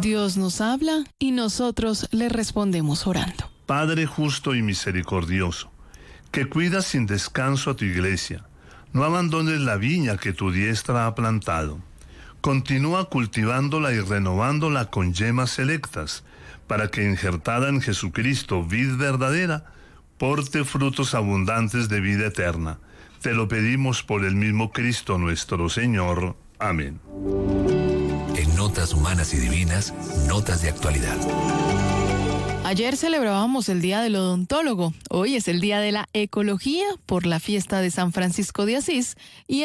Dios nos habla y nosotros le respondemos orando. Padre justo y misericordioso, que cuidas sin descanso a tu iglesia, no abandones la viña que tu diestra ha plantado. Continúa cultivándola y renovándola con yemas selectas, para que injertada en Jesucristo, vid verdadera, porte frutos abundantes de vida eterna. Te lo pedimos por el mismo Cristo nuestro Señor. Amén. En Notas Humanas y Divinas, notas de actualidad. Ayer celebrábamos el Día del Odontólogo. Hoy es el Día de la Ecología por la fiesta de San Francisco de Asís y